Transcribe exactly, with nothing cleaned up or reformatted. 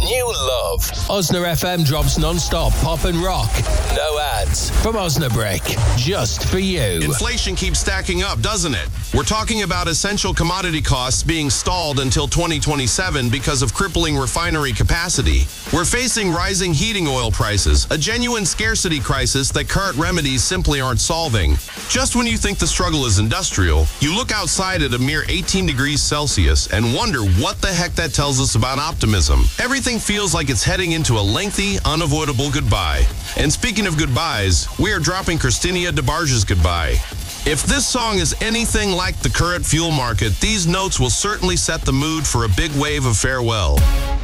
new love. Osna F M drops non-stop pop and rock. No ads. From Osnabrick. Just for you. Inflation keeps stacking up, doesn't it? We're talking about essential commodity costs being stalled until twenty twenty-seven because of crippling refinery capacity. We're facing rising heating oil prices, a genuine scarcity crisis that current remedies simply aren't solving. Just when you think the struggle is industrial, you look outside at a mere eighteen degrees Celsius and wonder what the heck that tells us about optimism. Everything feels like it's heading into a lengthy, unavoidable goodbye. And speaking of goodbyes, we are dropping Christina DeBarge's Goodbye. If this song is anything like the current fuel market, these notes will certainly set the mood for a big wave of farewell.